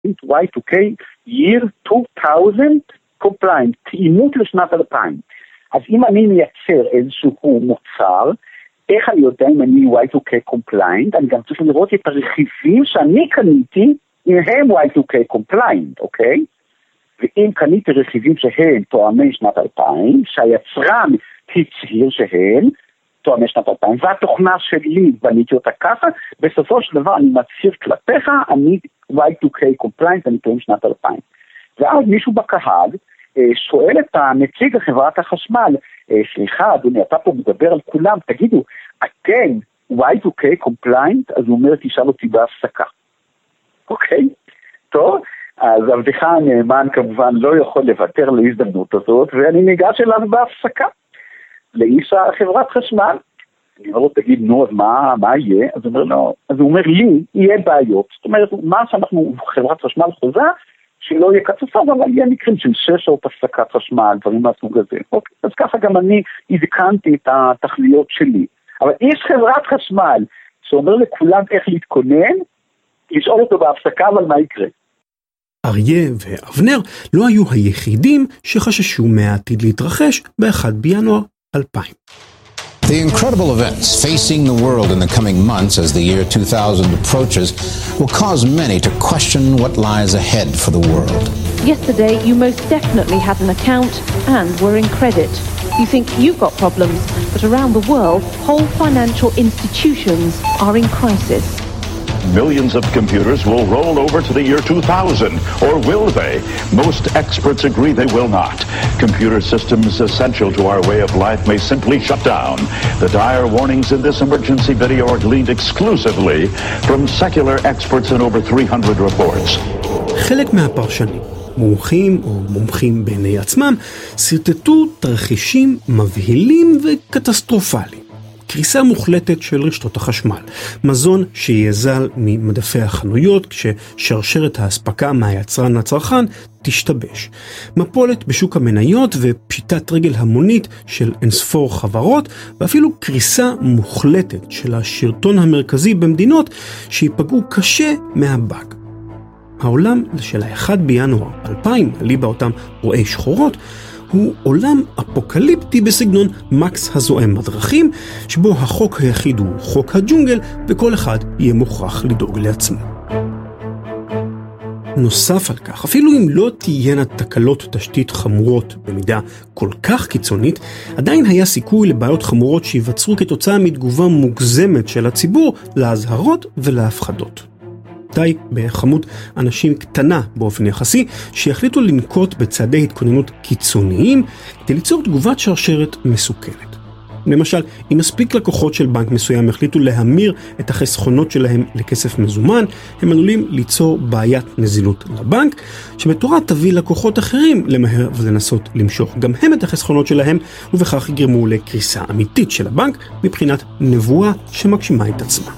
Y2K year 2000 compliant, תאימות לשנת 2000. אז אם אני מייצר איזשהו מוצר, איך אני יודע אם אני Y2K compliant? אני גם צריך לראות את הרכיבים שאני קניתי, אם הם Y2K compliant, אוקיי? ואם קניתי רכיבים שהם תואמי שנת 2000, שהיצרן הצהיר שהם תואמי שנת 2000, והתוכנה שלי בניתי אותה ככה, בסופו של דבר אני מצהיר כלפיך, אני Y2K compliant, אני תואם שנת 2000. ואז מישהו בקהל שואל את הנציג החברת החשמל, סליחה אדוני, אתה פה מדבר על כולם, תגידו, אתם Y2K compliant? אז הוא אומר, תשאל אותי בהפסקה. אוקיי? טוב, אז עבדך הנאמן כמובן לא יכול לוותר להזדמנות הזאת, ואני ניגש אליו בהפסקה. לאיש החברת חשמל. אני אומר לו, תגיד, נו, אז מה יהיה? אז הוא אומר לי, יהיה בעיות. זאת אומרת, מה שאנחנו, חברת חשמל חוזה, שלא יהיה קטסטרופה, אבל יהיה מקרים של 6 שעות הפסקת חשמל, דברים מהסוג הזה. אוקיי, אז ככה גם אני עדכנתי את התכליות שלי. אבל איש חברת חשמל, שאומר לכולם איך להתכונן, לשאול אותו בהפסקה, אבל מה יקרה? אריה ואבנר לא היו היחידים שחששו מהעתיד להתרחש ב-1 בינואר 2000. The incredible events facing the world in the coming months as the year 2000 approaches will cause many to question what lies ahead for the world. Yesterday, you most definitely had an account and were in credit. You think you've got problems, but around the world, whole financial institutions are in crisis. Millions of computers will roll over to the year 2000, or will they? Most experts agree they will not. Computer systems essential to our way of life may simply shut down. The dire warnings in this emergency video are gleaned exclusively from secular experts in over 300 reports. חלק מהפרשנים, מומחים או מומחים בעיני עצמם, סרטטו תרחישים מבהילים וקטסטרופליים. קריסה מוחלטת של רשתות החשמל, מזון שיזל ממדפי החנויות כששרשרת ההספקה מהיצרן לצרכן תשתבש, מפולת בשוק המניות ופשיטת רגל המונית של אינספור חברות, ואפילו קריסה מוחלטת של השלטון המרכזי במדינות שיפגעו קשה מהבאג. העולם של ה-1 בינואר 2000, ליבה אותם רואי שחורות, הוא עולם אפוקליפטי בסגנון מקס הזועם בדרכים, שבו החוק היחיד הוא חוק הג'ונגל, וכל אחד יהיה מוכרח לדאוג לעצמו. נוסף על כך, אפילו אם לא תהיינה תקלות תשתית חמורות במידה כל כך קיצונית, עדיין היה סיכוי לבעיות חמורות שיווצרו כתוצאה מתגובה מוגזמת של הציבור להזהרות ולהפחדות. די בחמות אנשים קטנה באופן יחסי, שיחליטו לנקוט בצעדי התכוננות קיצוניים כדי ליצור תגובת שרשרת מסוכנת. למשל, אם מספיק לקוחות של בנק מסוים החליטו להמיר את החסכונות שלהם לכסף מזומן, הם עלולים ליצור בעיית נזילות לבנק, שבתורה תביא לקוחות אחרים למהר ולנסות למשוך גם הם את החסכונות שלהם, ובכך יגרמו לקריסה אמיתית של הבנק מבחינת נבואה שמגשימה את עצמה.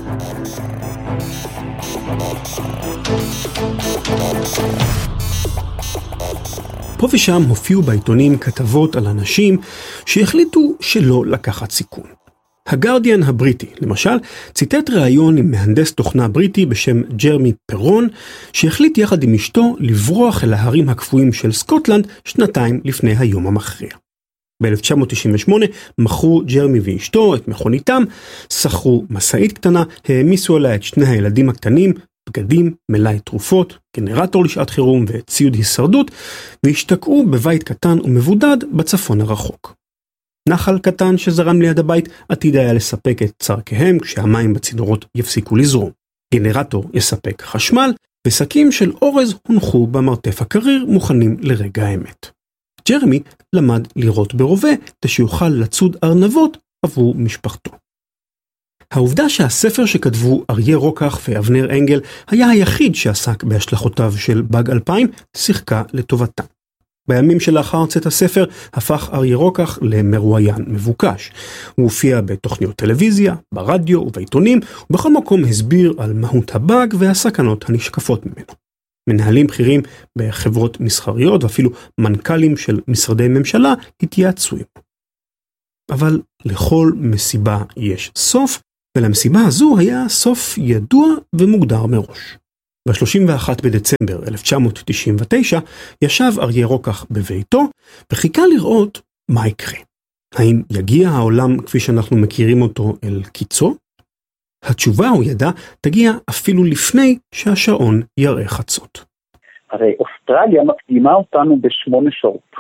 פה ושם הופיעו בעיתונים כתבות על אנשים שהחליטו שלא לקחת סיכון. הגרדיאן הבריטי, למשל, ציטט ראיון עם מהנדס תוכנה בריטי בשם ג'רמי פרון, שהחליט יחד עם אשתו לברוח אל ההרים הקפואים של סקוטלנד 2 לפני היום המכריע. ב-1998 מכרו ג'רמי ואשתו את מכוניתם, שכרו מסעית קטנה, העמיסו עליה את 2 הילדים הקטנים, בגדים, מלאי תרופות, גנרטור לשעת חירום וציוד הישרדות, והשתקעו בבית קטן ומבודד בצפון הרחוק. נחל קטן שזרם ליד הבית עתיד היה לספק את צרכיהם כשהמים בצינורות יפסיקו לזרום. גנרטור יספק חשמל, ושקים של אורז הונחו במרתף הקריר מוכנים לרגע האמת. ג'רמי למד לירות ברובה שיוכל לצוד ארנבות עבור משפחתו. העובדה שהספר שכתבו אריה רוקח ואבנר אנגל היה היחיד שעסק בהשלכותיו של באג 2000 שיחקה לטובתם. בימים שלאחר צאת הספר הפך אריה רוקח למרואיין מבוקש. הוא הופיע בתוכניות טלוויזיה, ברדיו ובעיתונים, ובכל מקום הסביר על מהות הבאג והסכנות הנשקפות ממנו. מנהלים בכירים בחברות מסחריות ואפילו מנכ"לים של משרדי ממשלה התייעצו עמו. אבל לכל מסיבה יש סוף, ולמסיבה הזו היה סוף ידוע ומוגדר מראש. ב-31 בדצמבר 1999 ישב אריה רוקח בביתו וחיכה לראות מה יקרה. האם יגיע העולם כפי שאנחנו מכירים אותו אל קיצו? התשובה, הוא ידע, תגיע אפילו לפני שהשעון יראה חצות. הרי אוסטרליה מקדימה אותנו ב8 שעות.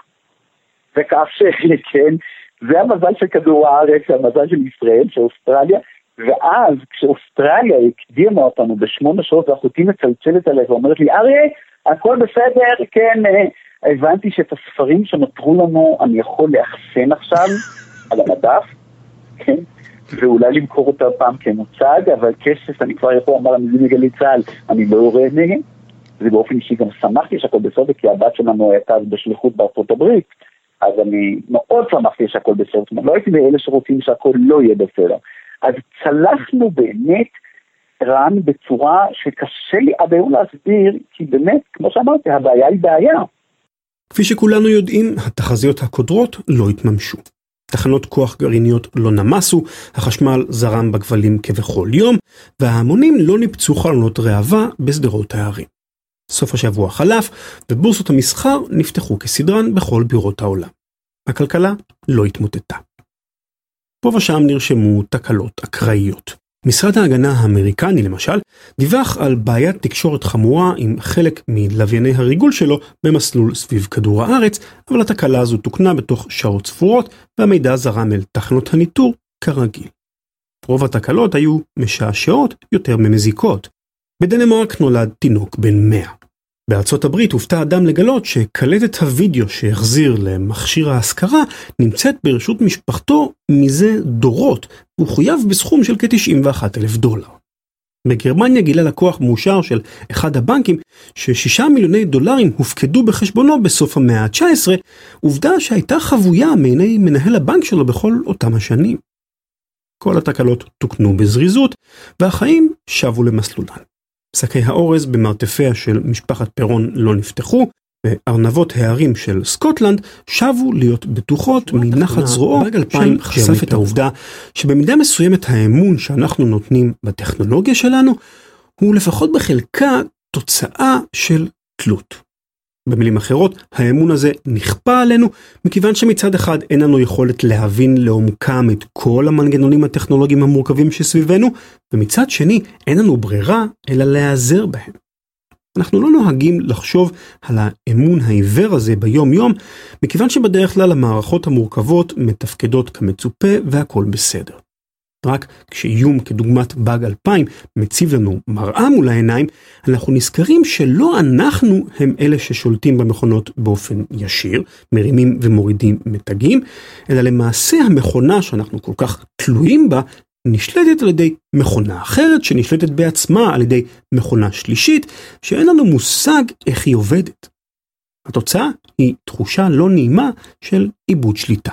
וכאשר, כן, זה המזל של כדור הארץ, המזל של ישראל, של אוסטרליה, ואז כשאוסטרליה הקדימה אותנו ב8 שעות, ואחותי מצלצלת עליה ואומרת לי, אריה, הכל בסדר, כן, הבנתי שאת הספרים שנותרו לנו אני יכול לאחסן עכשיו על המדף, כן, ואולי למכור אותה פעם כמוצג, אבל כסף אני כבר יכול לומר, אני מגלי צהל, אני לא יורד מהם. זה באופן אישי גם שמחתי שהכל בסדר, כי הבת שלנו הייתה בשליחות בארצות הברית, אז אני מאוד שמחתי שהכל בסדר, לא הייתי מאלה שרוצים שהכל לא יהיה בסדר. אז צלחנו באמת רן בצורה שקשה לי עד היום להסביר, כי באמת, כמו שאמרתי, הבעיה היא בעיה. כפי שכולנו יודעים, התחזיות הקודרות לא התממשו. תחנות כוח גרעיניות לא נמסו, החשמל זרם בגבלים כבכל יום, וההמונים לא ניפצו חלונות ראווה בסדרות הערים. סוף השבוע חלף, ובורסות המסחר נפתחו כסדרן בכל בירות העולם. הכלכלה לא התמוטטה. פה ושם נרשמו תקלות אקראיות. משרד ההגנה האמריקני, למשל, דיווח על בעיית תקשורת חמורה עם חלק מלווייני הריגול שלו במסלול סביב כדור הארץ, אבל התקלה הזו תוקנה בתוך שעות ספורות, והמידע זרם אל תחנות הניטור כרגיל. רוב התקלות היו משעשעות יותר ממזיקות. בדנמרק נולד תינוק בן 100. בארצות הברית הופתע אדם לגלות שקלטת הוידאו שהחזיר למכשיר ההשכרה נמצאת ברשות משפחתו מזה דורות, והוא חויב בסכום של $91,000. בגרמניה גילה לקוח מאושר של אחד הבנקים ש$6 מיליון הופקדו בחשבונו בסוף המאה ה-19, עובדה שהייתה חבויה מעיני מנהל הבנק שלו בכל אותם השנים. כל התקלות תוקנו בזריזות, והחיים שבו למסלולן. שקי האורז במרתפיה של משפחת פירון לא נפתחו, וארנבות הערים של סקוטלנד שבו להיות בטוחות מנחת זרועו. באג 2000 חשף את העובדה שבמידה מסוימת האמון שאנחנו נותנים בטכנולוגיה שלנו, הוא לפחות בחלקה תוצאה של תלות. במילים אחרות, האמון הזה נכפה עלינו, מכיוון שמצד אחד אין לנו יכולת להבין לעומקם את כל המנגנונים הטכנולוגיים המורכבים שסביבנו, ומצד שני אין לנו ברירה אלא להיעזר בהם. אנחנו לא נוהגים לחשוב על האמון העיוור הזה ביום יום, מכיוון שבדרך כלל המערכות המורכבות מתפקדות כמצופה והכל בסדר. רק כשאיום כדוגמת באג 2000 מציב לנו מראה מול העיניים, אנחנו נזכרים שלא אנחנו הם אלה ששולטים במכונות באופן ישיר, מרימים ומורידים מתגים, אלא למעשה המכונה שאנחנו כל כך תלויים בה, נשלטת על ידי מכונה אחרת שנשלטת בעצמה על ידי מכונה שלישית, שאין לנו מושג איך היא עובדת. התוצאה היא תחושה לא נעימה של איבוד שליטה.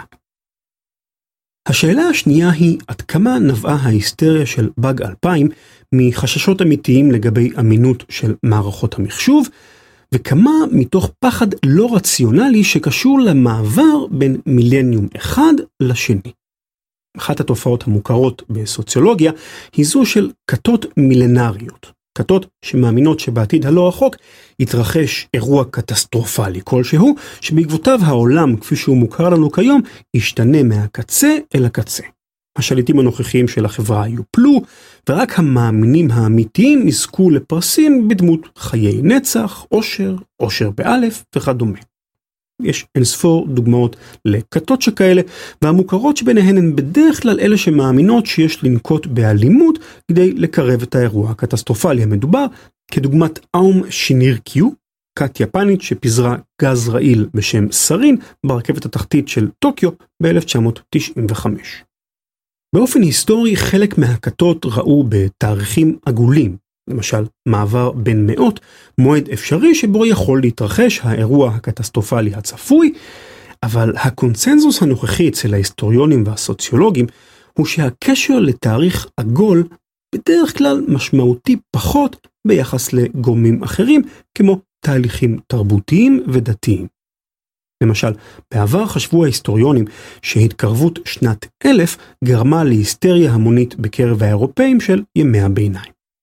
השאלה השנייה היא עד כמה נבעה ההיסטריה של באג 2000 מחששות אמיתיים לגבי אמינות של מערכות המחשוב, וכמה מתוך פחד לא רציונלי שקשור למעבר בין מילניום אחד לשני. אחת התופעות המוכרות בסוציולוגיה היא זו של כתות מילנריות. כתות שמאמינות שבעתיד הלא רחוק יתרחש אירוע קטסטרופלי כלשהו, שבעקבותיו העולם כפי שהוא מוכר לנו כיום ישתנה מהקצה אל הקצה. השליטים הנוכחיים של החברה יופלו, ורק המאמינים האמיתיים יזכו לפרסים בדמות חיי נצח, עושר באלף וכדומה. יש אינספור דוגמאות לכתות שכאלה, והמוכרות שביניהן הן בדרך כלל אלה שמאמינות שיש לנקוט באלימות כדי לקרב את האירוע הקטסטרופלי המדובר, כדוגמת אום שינירקיו, כת יפנית שפיזרה גז רעיל בשם סרין ברכבת התחתית של טוקיו ב-1995. באופן היסטורי חלק מהכתות ראו בתאריכים עגולים, למשל מעבר בין מאות, מועד אפשרי שבו יכול להתרחש האירוע הקטסטרופלי הצפוי, אבל הקונצנזוס הנוכחי אצל ההיסטוריונים והסוציולוגים הוא שהקשר לתאריך עגול בדרך כלל משמעותי פחות ביחס לגורמים אחרים כמו תהליכים תרבותיים ודתיים. למשל, בעבר חשבו ההיסטוריונים שהתקרבות שנת 1000 גרמה להיסטריה המונית בקרב האירופאים של ימי הביניים.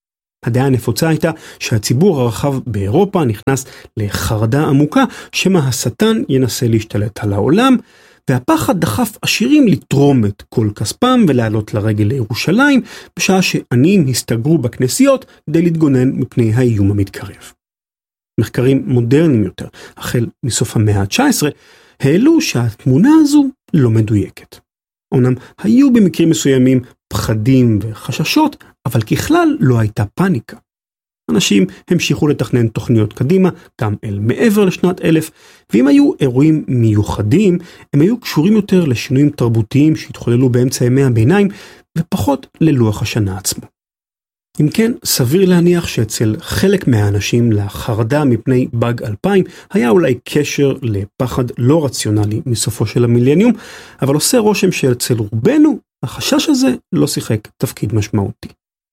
הדעה הנפוצה הייתה שהציבור הרחב באירופה נכנס לחרדה עמוקה שמא השטן ינסה להשתלט על העולם, והפחד דחף עשירים לתרום את כל כספם ולעלות לרגל לירושלים, בשעה שעניים הסתגרו בכנסיות כדי להתגונן מפני האיום המתקרב. מחקרים מודרניים יותר, החל מסוף המאה ה-19, העלו שהתמונה הזו לא מדויקת. אומנם היו במקרים מסוימים פחדים וחששות, אבל ככלל לא הייתה פאניקה. אנשים המשיכו לתכנן תוכניות קדימה, גם אל מעבר לשנת 1000, ואם היו אירועים מיוחדים, הם היו קשורים יותר לשינויים תרבותיים שהתחוללו באמצע ימי הביניים, ופחות ללוח השנה עצמו. אם כן, סביר להניח שאצל חלק מהאנשים לחרדה מפני באג 2000 היה אולי קשר לפחד לא רציונלי מסופו של המילניום, אבל עושה רושם שאצל רובנו החשש הזה לא שיחק תפקיד משמעותי.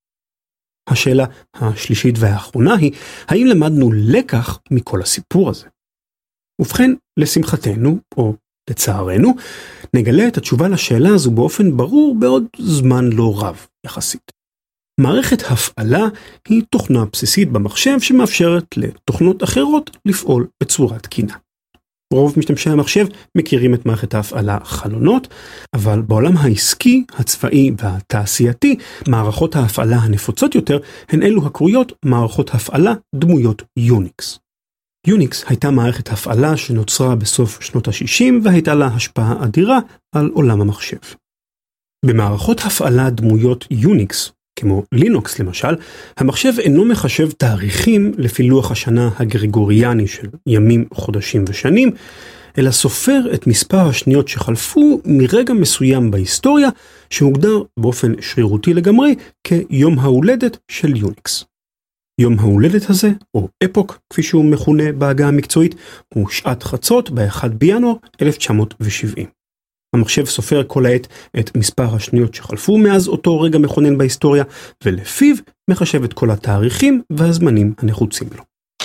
השאלה השלישית והאחרונה היא, האם למדנו לקח מכל הסיפור הזה? ובכן, לשמחתנו, או לצערנו, נגלה את התשובה לשאלה הזו באופן ברור בעוד זמן לא רב יחסית. מערכת הפעלה היא תוכנה בסיסית במחשב שמאפשרת לתוכנות אחרות לפעול בצורה תקינה. רוב משתמשי המחשב מכירים את מערכת ההפעלה חלונות, אבל בעולם העסקי, הצבאי והתעשייתי, מערכות ההפעלה הנפוצות יותר הן אלו הקרויות מערכות הפעלה דמויות יוניקס. יוניקס הייתה מערכת הפעלה שנוצרה בסוף שנות ה-60 והייתה לה השפעה אדירה על עולם המחשב. במערכות הפעלה דמויות יוניקס, כמו לינוקס למשל, המחשב אינו מחשב תאריכים לפי לוח השנה הגרגוריאני של ימים, חודשים ושנים, אלא סופר את מספר השניות שחלפו מרגע מסוים בהיסטוריה, שהוגדר באופן שרירותי לגמרי כיום ההולדת של יוניקס. יום ההולדת הזה, או אפוק, כפי שהוא מכונה בעגה המקצועית, הוא שעת חצות ב-1 בינואר 1970. המחשב סופר כל העת את מספר השניות שחלפו מאז אותו רגע מכונן בהיסטוריה, ולפיו מחשב את כל התאריכים והזמנים הנחוצים לו.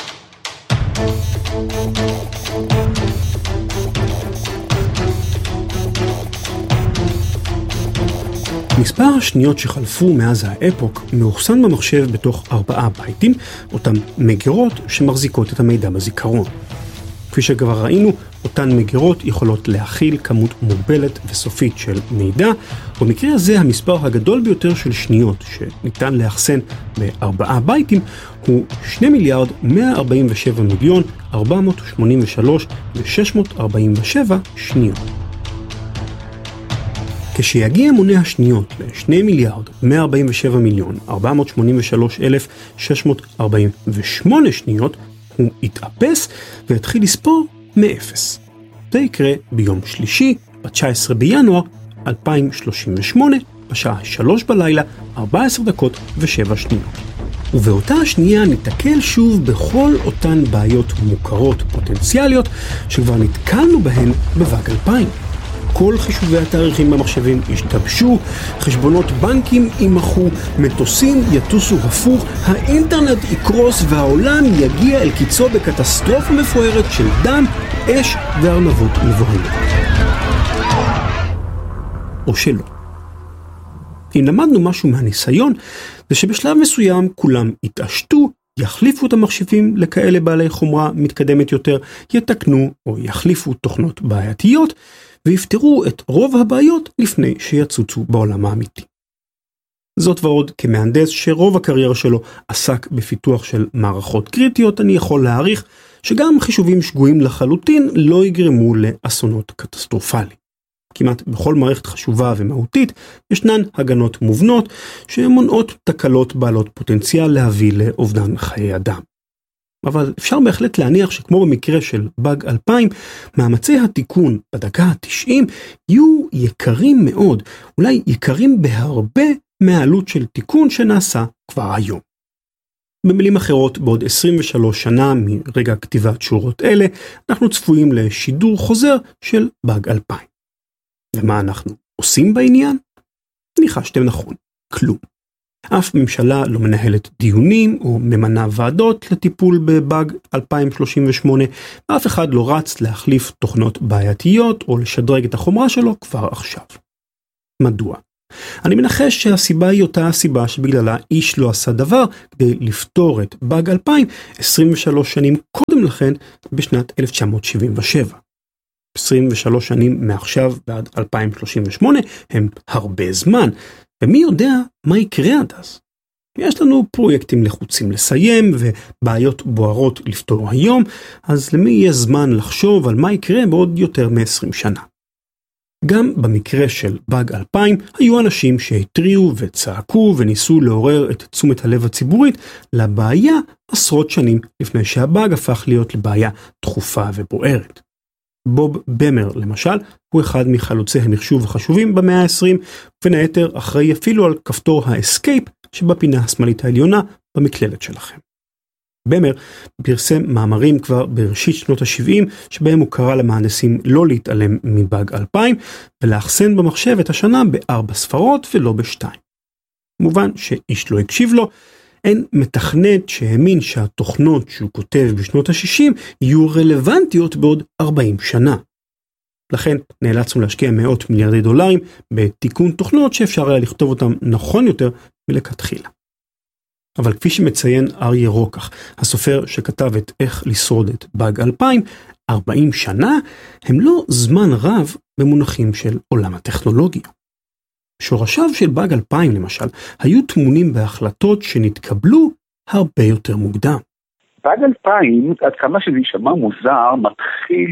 מספר השניות שחלפו מאז האפוק מאוחסן במחשב בתוך 4 בייטים, אותם מגירות שמחזיקות את המידע בזיכרון. כפי שכבר ראינו, אותן מגירות יכולות להכיל כמות מוגבלת וסופית של מידע, ובמקרה הזה המספר הגדול ביותר של שניות שניתן לאחסן ב4 בייטים הוא 2,483,647 שניות. כשיגיע מונה השניות ל2,147,483,648 שניות, הוא יתאפס ויתחיל לספור מאפס. זה יקרה ביום שלישי, ב-19 בינואר 2038, בשעה 3 בלילה, 14 דקות ו7 שניות. ובאותה השנייה ניתקל שוב בכל אותן בעיות מוכרות פוטנציאליות שכבר נתקלנו בהן בבאג 2000. כל חישובי התאריכים במחשבים ישתבשו, חשבונות בנקים יימחו, מטוסים יטוסו הפוך, האינטרנט יקרוס והעולם יגיע אל קיצו בקטסטרופה מפוארת של דם, אש וארנבות מבוהלות. או שלא. אם למדנו משהו מהניסיון, זה שבשלב מסוים כולם יתעשתו, יחליפו את המחשבים לכאלה בעלי חומרה מתקדמת יותר, יתקנו או יחליפו תוכנות בעייתיות, ויפתרו את רוב הבעיות לפני שיצוצו בעולם האמיתי. זאת ועוד, כמהנדס שרוב הקריירה שלו עסק בפיתוח של מערכות קריטיות, אני יכול להעריך שגם חישובים שגויים לחלוטין לא יגרמו לאסונות קטסטרופליים. כמעט בכל מערכת חשובה ומהותית ישנן הגנות מובנות שמונעות תקלות בעלות פוטנציאל להביא לאובדן חיי אדם. אבל אפשר בהחלט להניח שכמו במקרה של באג 2000, מאמצי התיקון בדקה ה-90 יהיו יקרים מאוד, אולי יקרים בהרבה מהעלות של תיקון שנעשה כבר היום. במילים אחרות, בעוד 23 שנה מרגע כתיבת שורות אלה, אנחנו צפויים לשידור חוזר של באג 2000. ומה אנחנו עושים בעניין? ניחשתם נכון, כלום. אף ממשלה לא מנהלת דיונים או ממנה ועדות לטיפול בבאג 2038, ואף אחד לא רץ להחליף תוכנות בעייתיות או לשדרג את החומרה שלו כבר עכשיו. מדוע? אני מנחש שהסיבה היא אותה הסיבה שבגללה איש לא עשה דבר כדי לפתור את באג 2000 23 שנים קודם לכן בשנת 1977. 23 שנים מעכשיו ועד 2038 הם הרבה זמן, ומי יודע מה יקרה עד אז. יש לנו פרויקטים לחוצים לסיים ובעיות בוערות לפתור היום, אז למי יהיה זמן לחשוב על מה יקרה בעוד יותר מ-20 שנה. גם במקרה של באג 2000 היו אנשים שהטריעו וצעקו וניסו לעורר את תשומת הלב הציבורית לבעיה עשרות שנים לפני שהבאג הפך להיות לבעיה דחופה ובוערת. בוב במר למשל הוא אחד מחלוצי המחשוב החשובים במאה ה-20, בין היתר אחראי אפילו על כפתור האסקייפ שבפינה השמאלית העליונה במקלדת שלכם. במר פרסם מאמרים כבר בראשית שנות ה-70 שבהם הוא קרא למהנדסים לא להתעלם מבאג 2000 ולאחסן במחשב את השנה ב4 ספרות ולא ב2. מובן שאיש לא הקשיב לו, אין מתכנת שהאמין שהתוכנות שהוא כותב בשנות ה-60 יהיו רלוונטיות בעוד 40 שנה. לכן נאלצנו להשקיע מאות מיליארדי דולרים בתיקון תוכנות שאפשר היה לכתוב אותם נכון יותר מלכתחילה. אבל כפי שמציין אריה רוקח, הסופר שכתב את איך לשרוד את באג 2000, 40 שנה הם לא זמן רב במונחים של עולם הטכנולוגיה. שורשיו של באג 2000 למשל היו טמונים בהחלטות שנתקבלו הרבה יותר מוקדם. באג 2000, עד כמה שזה יישמע מוזר, מתחיל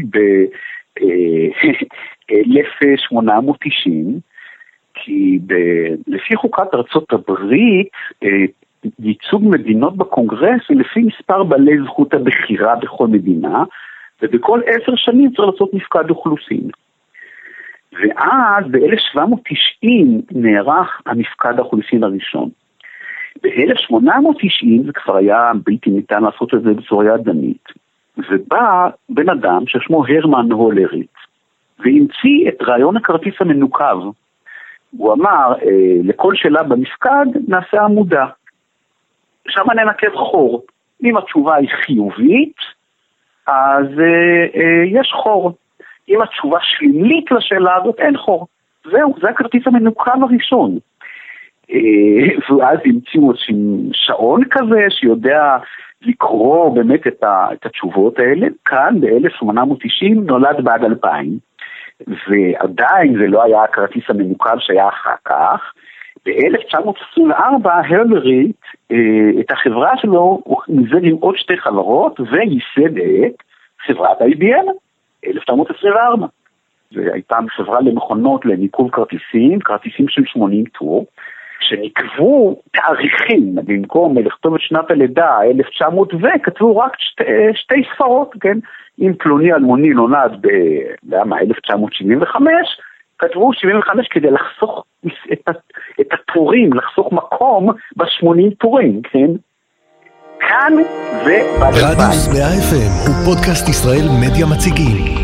ב-1890, כי לפי חוקת ארצות הברית, ייצוג מדינות בקונגרס הוא לפי מספר בעלי זכות הבחירה בכל מדינה, ובכל 10 שנים צריך לעשות מפקד אוכלוסין. ואז ב-1790 נערך המפקד האוכלוסין הראשון. ב-1890 זה כבר היה בלתי ניתן לעשות את זה בצורה ידנית, ובא בן אדם ששמו הרמן הולריץ, והמציא את רעיון הכרטיס המנוקב. הוא אמר, לכל שאלה במפקד נעשה עמודה. שם ננקב חור. אם התשובה היא חיובית, אז יש חור. אם התשובה שלילית לשאלה הזאת, אין חור. זהו, זה הכרטיס המנוקב הראשון. ואז המציאו שעון כזה שיודע לקרוא באמת את התשובות האלה. כאן ב-1890 נולד באג 2000, ועדיין זה לא היה הכרטיס המנוקב שהיה אחר כך. ב-1924 הולריץ, את החברה שלו הוא מיזג עם עוד 2 חברות וייסד את חברת IBM, 1924. והייתה חברה למכונות לניקוב כרטיסים של 80 טור, שנקבו תאריכים, במקום לכתוב את שנת הלידה 1900 וכתבו רק 2 ספרות, כן? אם פלוני אלמוני נולד ב-1975, כתבו 75 כדי לחסוך את הטורים, לחסוך מקום ב-80 טורים, כן? כאן רדיוס 100 FM הוא פודקאסט ישראל מדיה מציגים.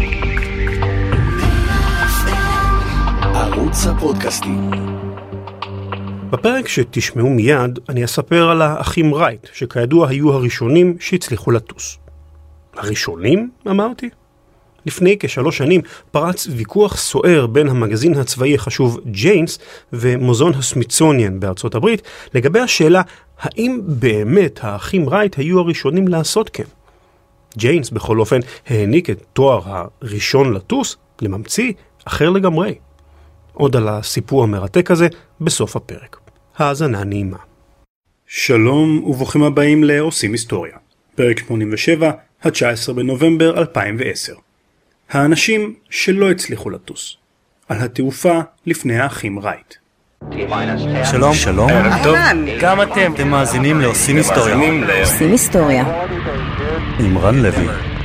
ערוץ הפודקאסטים. בפרק שתשמעו מיד אני אספר על האחים רייט, שכידוע היו הראשונים שהצליחו לטוס. הראשונים, אמרתי? לפני כ3 שנים פרץ ויכוח סוער בין המגזין הצבאי החשוב ג'יינס ומוזיאון הסמיתסוניאן בארצות הברית לגבי השאלה האם באמת האחים רייט היו הראשונים לעשות כן. ג'יינס בכל אופן העניק את תואר הראשון לטוס לממציא אחר לגמרי. עוד על הסיפור המרתק הזה בסוף הפרק. האזנה נעימה. שלום וברוכים הבאים לעושים היסטוריה. פרק 87, 19 בנובמבר 2010. האנשים שלא הצליחו לטוס. על התעופה לפני האחים רייט. שלום. שלום. טוב. גם אתם מאזינים לעושים היסטוריה. עושים היסטוריה. עם רן לוי.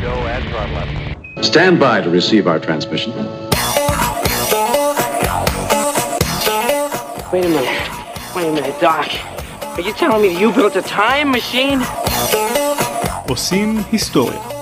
Stand by to receive our transmission. Wait a minute, Doc. Are you telling me you built a time machine? עושים היסטוריה.